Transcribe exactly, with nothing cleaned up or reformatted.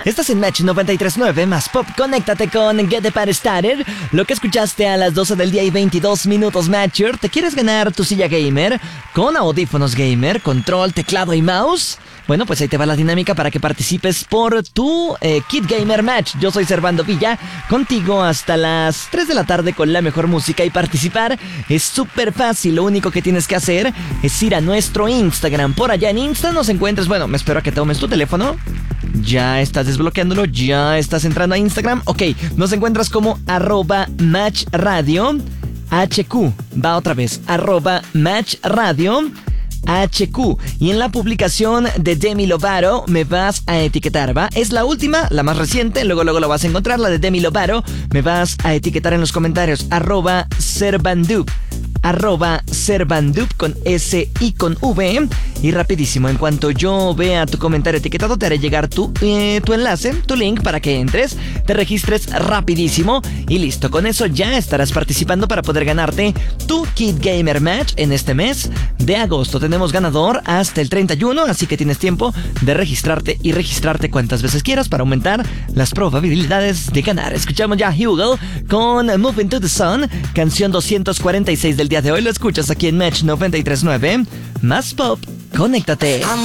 Estás en Match noventa y tres punto nueve más Pop. Conéctate con Get the Party Started. Lo que escuchaste a las doce del día y veintidós minutos, Matcher. ¿Te quieres ganar tu silla gamer con audífonos gamer, control, teclado y mouse? Bueno, pues ahí te va la dinámica para que participes por tu eh, Kit Gamer Match. Yo soy Servando Villa, contigo hasta las tres de la tarde con la mejor música. Y participar es súper fácil. Lo único que tienes que hacer es ir a nuestro Instagram. Por allá en Insta nos encuentras. Bueno, me espero a que tomes tu teléfono. Ya estás desbloqueándolo, ya estás entrando a Instagram. Ok, nos encuentras como arroba Match Radio H Q. Va otra vez, arroba Match Radio H Q. Y en la publicación de Demi Lovato me vas a etiquetar, ¿va? Es la última, la más reciente, luego luego lo vas a encontrar, la de Demi Lovato. Me vas a etiquetar en los comentarios, arroba Servandup, arroba Servandup con S y con V. Y rapidísimo, en cuanto yo vea tu comentario etiquetado, te haré llegar tu, eh, tu enlace, tu link para que entres, te registres rapidísimo y listo. Con eso ya estarás participando para poder ganarte tu Kit Gamer Match en este mes de agosto. Tenemos ganador hasta el treinta y uno, así que tienes tiempo de registrarte y registrarte cuantas veces quieras para aumentar las probabilidades de ganar. Escuchamos ya Hugo con Moving to the Sun, canción doscientos cuarenta y seis del día de hoy. Lo escuchas aquí en Match noventa y tres punto nueve más Pop. Conéctate.